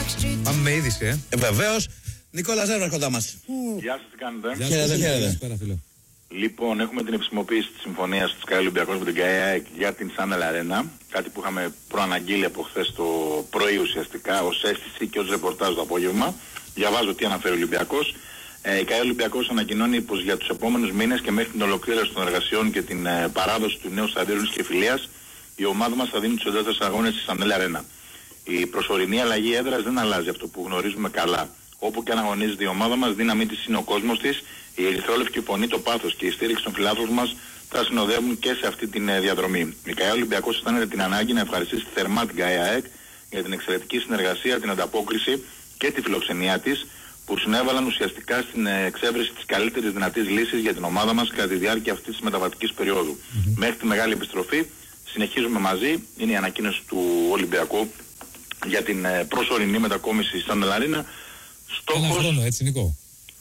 Πάμε με είδηση, Βεβαίως. Νικόλα Ζέρβας κοντά μας. Γεια σας, τι κάνετε? Χαίρετε. Λοιπόν, έχουμε την επισημοποίηση της συμφωνίας της ΚΑΕ Ολυμπιακός με την ΚΑΕ για την Channel Arena. Κάτι που είχαμε προαναγγείλει από χθες το πρωί ουσιαστικά, ως αίσθηση και ως ρεπορτάζ το απόγευμα. Διαβάζω τι αναφέρει ο Ολυμπιακός. Η ΚΑΕ Ολυμπιακός ανακοινώνει πως για τους επόμενους μήνες και μέχρι την ολοκλήρωση των εργασιών και την παράδοση του νέου σταδίου και φιλίας, η ομάδα μας θα δίνει τους εντός αγώνες στη Channel Arena. Η προσωρινή αλλαγή έδρας δεν αλλάζει αυτό που γνωρίζουμε καλά. Όπου και αν αγωνίζεται η ομάδα μας, δύναμή της είναι ο κόσμος της, η ερυθρόλευκη φωνή, το πάθος και η στήριξη των φιλάθλων μας θα συνοδεύουν και σε αυτή τη διαδρομή. Η ΚΑΕ Ολυμπιακός αισθάνεται την ανάγκη να ευχαριστήσει θερμά την ΚΑΕ για την εξαιρετική συνεργασία, την ανταπόκριση και τη φιλοξενία της, που συνέβαλαν ουσιαστικά στην εξέβρεση της καλύτερης δυνατής λύσης για την ομάδα μας κατά τη διάρκεια αυτής της μεταβατικής περίοδου. Μέχρι τη μεγάλη επιστροφή συνεχίζουμε μαζί, είναι η ανακοίνωση του Ολυμπιακού για την προσωρινή μετακόμιση στην Arena. Ένα χρόνο, έτσι, Νικό.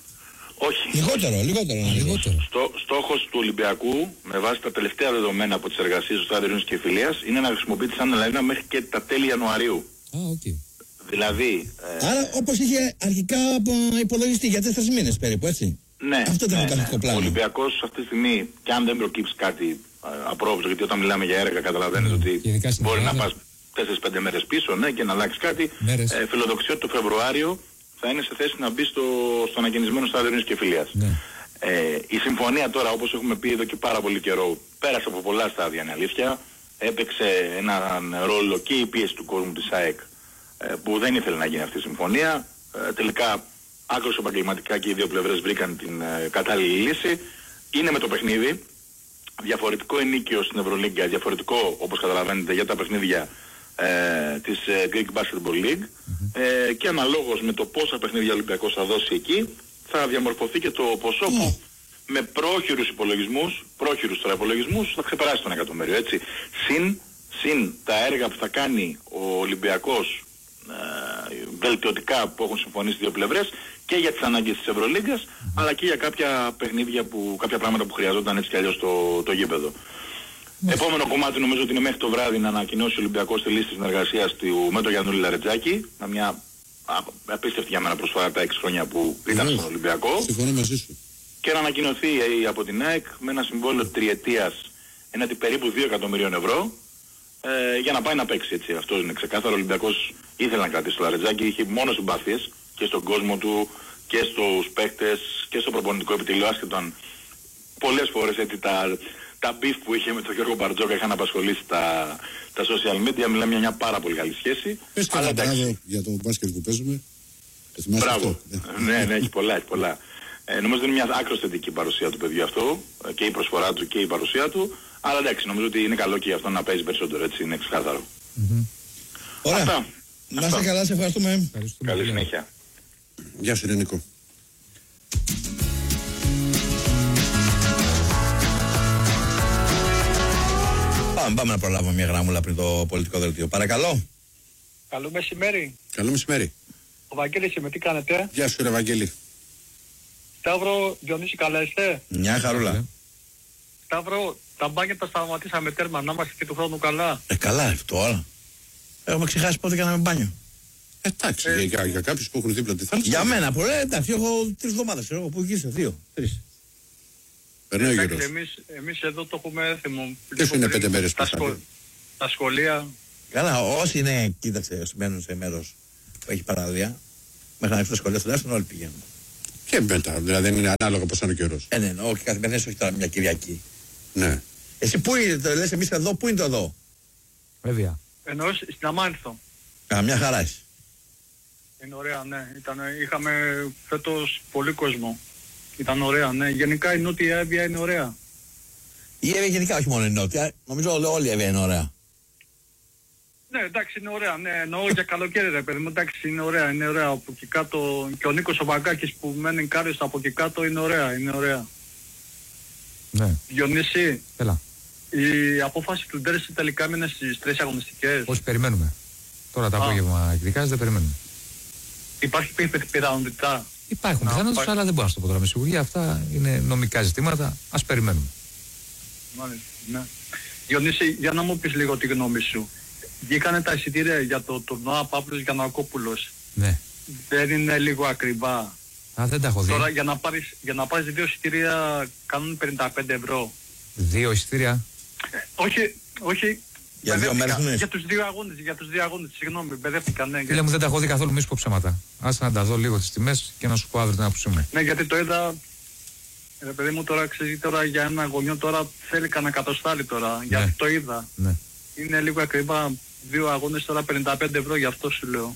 Όχι. Λιγότερο. Στόχος του Ολυμπιακού, με βάση τα τελευταία δεδομένα από τις εργασίες του Στάδιο και Φιλίας, είναι να χρησιμοποιεί τη Channel Arena μέχρι και τα τέλη Ιανουαρίου. Δηλαδή... Άρα όπως είχε αρχικά υπολογιστεί για 4 μήνες περίπου, έτσι. Ναι. Αυτό ήταν το κανονικό πλάνο. Ο Ολυμπιακός αυτή τη στιγμή, και αν δεν προκύψει κάτι απρόβλεπτο, γιατί όταν μιλάμε για έργα καταλαβαίνεις ότι μπορεί να πας 4-5 μέρες πίσω, ναι, και να αλλάξει κάτι, φιλοδοξεί ότι το Φεβρουάριο θα είναι σε θέση να μπει στο ανακαινισμένο Στάδιο και Φιλίας. Ναι. Η συμφωνία τώρα, όπως έχουμε πει εδώ και πάρα πολύ καιρό, πέρασε από πολλά στάδια, είναι αλήθεια. Έπαιξε έναν ρόλο και η πίεση του κόσμου της ΑΕΚ, που δεν ήθελε να γίνει αυτή η συμφωνία. Τελικά, άκρως επαγγελματικά και οι δύο πλευρές βρήκαν την κατάλληλη λύση. Είναι με το παιχνίδι. Διαφορετικό ενίκιο στην Ευρωλίγκα, διαφορετικό, όπως καταλαβαίνετε, για τα παιχνίδια της Greek Basketball League, και αναλόγως με το πόσα παιχνίδια ο Ολυμπιακός θα δώσει εκεί, θα διαμορφωθεί και το ποσό που με πρόχειρους υπολογισμούς θα ξεπεράσει τον εκατομμύριο, έτσι. Συν τα έργα που θα κάνει ο Ολυμπιακός βελτιωτικά που έχουν συμφωνήσει οι δύο πλευρές, και για τις ανάγκες της Ευρωλίγκας, αλλά και για κάποια παιχνίδια κάποια πράγματα που χρειαζόταν έτσι κι αλλιώς το γήπεδο. Επόμενο κομμάτι νομίζω ότι είναι μέχρι το βράδυ να ανακοινώσει ο Ολυμπιακός τη λύση της συνεργασίας του με τον Γιαννούλη Λαρετζάκη, με μια απίστευτη για μένα προσφορά τα 6 χρόνια που ήταν στον Ολυμπιακό. Συμφωνώ μαζί σου. Και να ανακοινωθεί από την ΑΕΚ με ένα συμβόλαιο τριετίας έναντι περίπου 2 εκατομμυρίων ευρώ, για να πάει να παίξει, έτσι. Αυτό είναι ξεκάθαρο. Ο Ολυμπιακός ήθελε να κρατήσει το Λαρετζάκη, είχε μόνο συμπάθειες και στον κόσμο του και στους παίκτες και στο προπονητικό επιτελείο, άσχετον πολλές φορές έτσι τα beef που είχε με τον Γιώργο Μπαρτζόκα είχαν απασχολήσει τα social media. Μιλάμε για μια πάρα πολύ καλή σχέση. Πες καλά μπράβο για το μπάσκετ που παίζουμε. Μπράβο. Ναι, έχει πολλά. Νομίζω ότι είναι μια άκρως θετική παρουσία του παιδιού αυτού, και η προσφορά του και η παρουσία του. Αλλά εντάξει, νομίζω ότι είναι καλό και για αυτό να παίζει περισσότερο, έτσι, είναι ξεκάθαρο. Ωραία. Αυτά. Να είστε καλά, σε ευχαριστούμε. Καλή συνέχεια. Γεια σου, Νικό. Πάμε να προλάβουμε μια γραμμούλα πριν το πολιτικό δελτίο. Παρακαλώ. Καλό μεσημέρι. Καλό μεσημέρι. Ο Βαγγέλης είμαι, τι κάνετε? Γεια σου, ρε Βαγγέλη. Σταύρο, Διονύση, καλά είστε? Μια χαρούλα. Σταύρο, τα μπάνια τα σταματήσαμε τέρμα, να είμαστε και του χρόνου καλά. Καλά, τώρα. Έχουμε ξεχάσει πότε κάναμε μπάνιο. Εντάξει, για κάποιους που έχουν δίπλα τη θάλασσα. Για μένα, εντάξει, έχω 3 εβδομάδες, εγώ που γύρισα, 2-3. Περνάει ο καιρός. Εμείς εδώ το έχουμε έθιμο. Και σου είναι 5 μέρες τα σχολεία. Καλά, όσοι είναι, κοίταξε, όσοι μένουν σε μέρος που έχει παράδεια, μέχρι να έρθει το σχολείο τουλάχιστον όλοι πηγαίνουν. Και μετά, δηλαδή δεν είναι ανάλογα πώς είναι ο καιρός. Ναι, όχι καθημερινές, όχι τώρα μια Κυριακή. Ναι. Εσύ πού είναι, το λες εμείς εδώ, πού είναι το εδώ? Βέβαια. Εννοώ στην Αμάνθο. Μια χαρά είσαι. Είναι ωραία, ναι. Είχαμε φέτος πολύ κόσμο. Ήταν ωραία, ναι. Γενικά η Νότια Εύβοια είναι ωραία. Η Εύβοια γενικά, όχι μόνο η Νότια. Νομίζω όλη η Εύβοια είναι ωραία. Ναι, εντάξει, είναι ωραία. Ναι, εννοώ για καλοκαίρι, ρε παιδί μου. Εντάξει, είναι ωραία. Είναι ωραία. Από εκεί κάτω. Και ο Νίκος ο Βαγκάκης που μένει Κάριος από εκεί κάτω είναι ωραία. Είναι ωραία. Ναι. Διονύση. Έλα. Η απόφαση του Ντέρση τελικά έμεινε στις 3 αγωνιστικές. Όχι, περιμένουμε. Τώρα το απόγευμα εκδικάζεται, περιμένουμε. Υπάρχει πιθανότητα? Υπάρχουν πιθανότητες, αλλά δεν μπορώ να το πω τώρα με σιγουριά. Αυτά είναι νομικά ζητήματα. Ας περιμένουμε. Μάλιστα, ναι. Διονύση, για να μου πεις λίγο τη γνώμη σου. Βγήκανε τα εισιτήρια για το τουρνουά Παύλος Γιαννακόπουλος Ναι. Δεν είναι λίγο ακριβά? Α, δεν τα έχω δει. Τώρα για να πάρεις 2 εισιτήρια κάνουν 55 ευρώ. 2 εισιτήρια. Όχι. Για 2 μέρες είναι. Για τους δύο αγώνες, συγγνώμη, μπερδεύτηκα, ναι. Φίλε μου, δεν τα έχω δει καθόλου, μη σου πω ψέματα. Άσε να τα δω λίγο τις τιμές και να σου πω αύριο την άποψή μου. Ναι, γιατί το είδα, ρε παιδί μου, τώρα ξέρει, τώρα για ένα γονιό τώρα θέλει κανένα εκατοστάρι τώρα, γιατί το είδα. Ναι. Είναι λίγο ακριβά, 2 αγώνες τώρα 55 ευρώ, γι' αυτό σου λέω.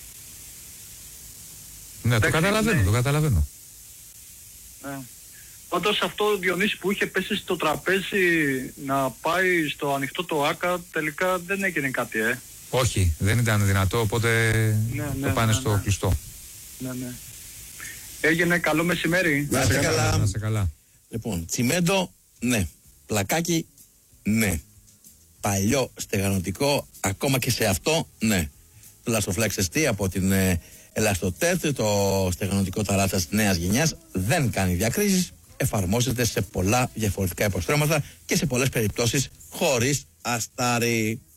Ναι, το καταλαβαίνω. Ναι. Πάντως αυτό, Διονύση, που είχε πέσει στο τραπέζι να πάει στο ανοιχτό το ΆΚΑ, τελικά δεν έγινε κάτι, Όχι, δεν ήταν δυνατό, οπότε το πάνε στο κλειστό. Ναι. Έγινε, καλό μεσημέρι. Να σε καλά. Λοιπόν, τσιμέντο, ναι. Πλακάκι, ναι. Παλιό στεγανοτικό, ακόμα και σε αυτό, ναι. Το Lastoflex ST από την Ελαστοτέτ, το στεγανοτικό ταράτσας νέας γενιάς, δεν κάνει διακρίσεις. Εφαρμόζεται σε πολλά διαφορετικά υποστρώματα και σε πολλές περιπτώσεις χωρίς αστάρι.